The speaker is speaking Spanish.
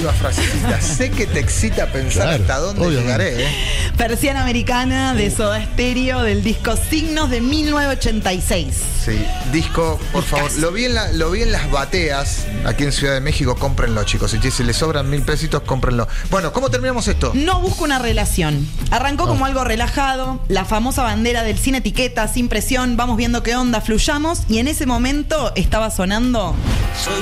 Frasecita, sé que te excita pensar hasta dónde llegaré, Persiana Americana de Soda Stereo, del disco Signos de 1986. Sí, disco, por favor. Lo vi en las bateas aquí en Ciudad de México. Cómprenlo, chicos. Si les sobran 1.000 pesitos, cómprenlo. Bueno, ¿cómo terminamos esto? No busco una relación. Arrancó como algo relajado, la famosa bandera del sin etiqueta, sin presión, vamos viendo qué onda, fluyamos. Y en ese momento estaba sonando...